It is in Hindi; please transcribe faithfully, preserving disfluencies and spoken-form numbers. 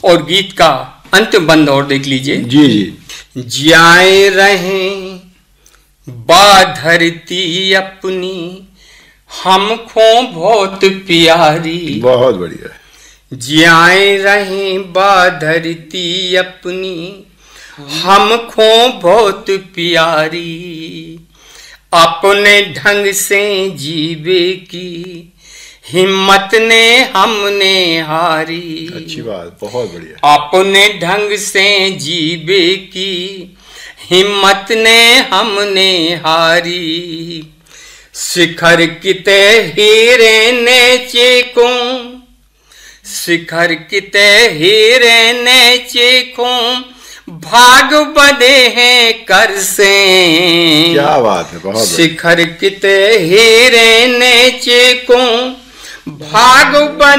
और गीत का अंतिम बंद और देख लीजिए। जी जी। जियाए रहें बा धरती अपनी, हमको बहुत प्यारी। बहुत बढ़िया। जियाए रहें बा धरती अपनी, हमको बहुत प्यारी। अपने ढंग से जीवे की हिम्मत ने हमने हारी। अच्छी बात, बहुत बढ़िया। अपने ढंग से जीवे की हिम्मत ने हमने हारी। शिखर किते हीरे नेचे को, शिखर किते हीरे नेचे को, भाग बंधे हैं कर से। क्या बात है, बहुत शिखर किते हीरे नेचे को, भाग बंधे